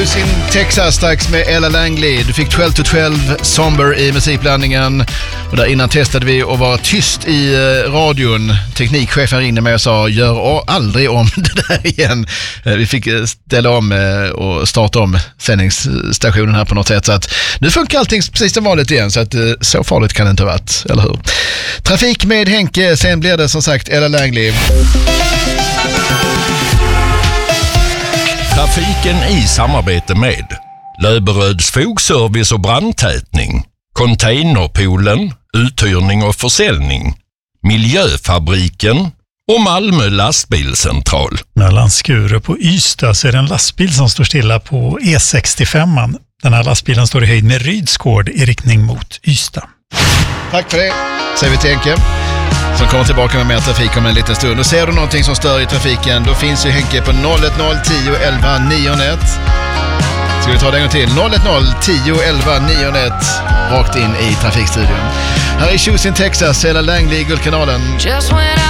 Houston, Texas strax med Ella Langley. Du fick 12 to 12 Somber i musikblandningen. Och där innan testade vi att vara tyst i radion. Teknikchefen ringde mig och sa, gör aldrig om det där igen. Vi fick ställa om och starta om sändningsstationen här på något sätt. Så att nu funkar allting precis som vanligt igen. Så att så farligt kan det inte ha varit, eller hur? Trafik med Henke, sen blir det som sagt Ella Langley. Trafiken i samarbete med Löberöds fogservice och brandtätning, Containerpoolen, uthyrning och försäljning, Miljöfabriken och Malmö lastbilscentral. Mellan Skurup och Ystad så är det en lastbil som står stilla på E65. Den här lastbilen står i höjd med Rydsgård i riktning mot Ystad. Tack för det, säger vi till Henke. Som kommer tillbaka med mer trafik om en liten stund. Och ser du någonting som stör i trafiken, då finns ju Henke på 010 11 901. Ska vi ta det en gång till? 010 11 901 rakt in i trafikstudion. Här är Houston, Texas, Ella Langley i Guldkanalen.